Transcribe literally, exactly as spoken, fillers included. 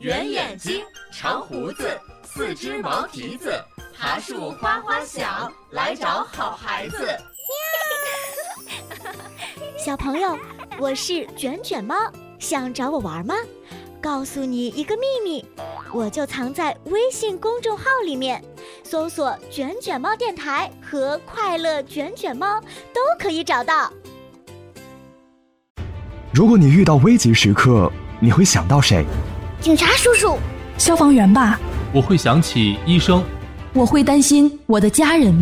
圆眼睛，长胡子，四只毛蹄子，爬树哗哗响，来找好孩子。 小朋友，我是卷卷猫，想找我玩吗？告诉你一个秘密，我就藏在微信公众号里面，搜索卷卷猫电台和快乐卷卷猫都可以找到。 如果你遇到危急时刻，你会想到谁？ 警察叔叔， 消防员吧。 我会想起医生。 我会担心我的家人们。